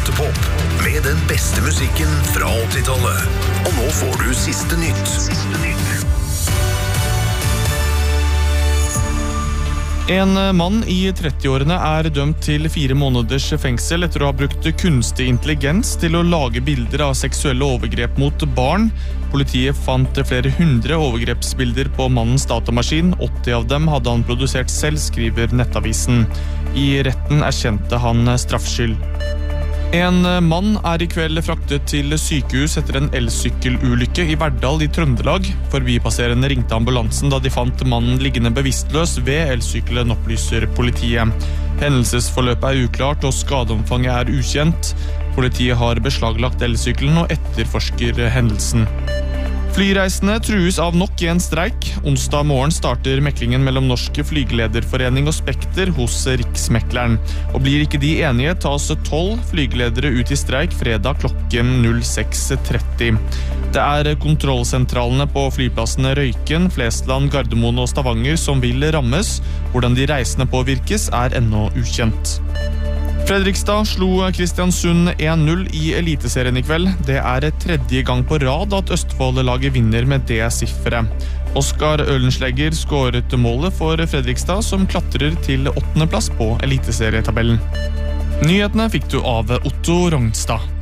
Åttepop, med den beste musikken fra 80-tallet. Og nå får du siste nytt. En mann i 30-årene dømt til 4 måneders fengsel etter å ha brukt kunstig intelligens til å lage bilder av seksuelle overgrep mot barn. Politiet fant flere 100 overgrepsbilder på mannens datamaskin. 80 av dem hadde han produsert selv, skriver Nettavisen. I retten erkjente han straffskyld. En mann i kveld fraktet til sykehus etter en elsykkelulykke i Verdal i Trøndelag. Forbipasserende ringte ambulansen da de fant mannen liggende bevisstløs ved elsykkelen, opplyser politiet. Hendelsesforløpet uklart og skadeomfanget ukjent. Politiet har beslaglagt elsykkelen og etterforsker hendelsen. Flyreisende trues av nok en streik. Onsdag morgen starter meklingen mellom Norsk Flygelederforening og Spekter hos Riksmekleren. Og blir ikke de enige, tas 12 flygeledere ut i streik fredag klokken 06:30. Det kontrollsentralene på flyplassene Røyken, Flesland, Gardermoen og Stavanger som vil rammes. Hvordan de reisende påvirkes ennå ukjent. Fredrikstad slo Kristiansund 1-0 i Eliteserien i kveld. Det 3. gang på rad at Østfold-laget vinner med det sifferet. Oskar Ølenslegger skåret målet for Fredrikstad, som klatrer til 8. plass på Eliteserietabellen. Nyhetene fikk du av Otto Rognstad.